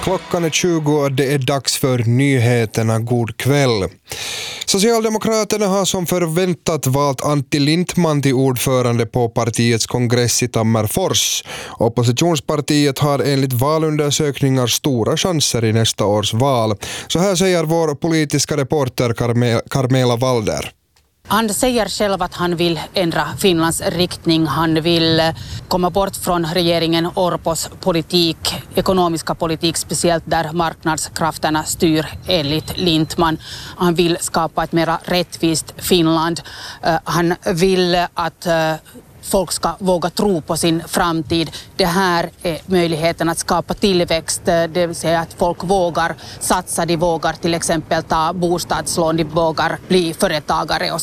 Klockan är 20 och det är dags för nyheterna. God kväll. Socialdemokraterna har som förväntat valt Antti Lindman till ordförande på partiets kongress i Tammerfors. Oppositionspartiet har enligt valundersökningar stora chanser i nästa års val. Så här säger vår politiska reporter Carmela Walder. Han säger själv att han vill ändra Finlands riktning. Han vill komma bort från regeringen Orpos politik, ekonomiska politik, speciellt där marknadskrafterna styr enligt Lindman. Han vill skapa ett mer rättvist Finland. Han vill att folk ska våga tro på sin framtid. Det här är möjligheten att skapa tillväxt, det vill säga att folk vågar satsa, de vågar till exempel ta bostadslån, de vågar bli företagare.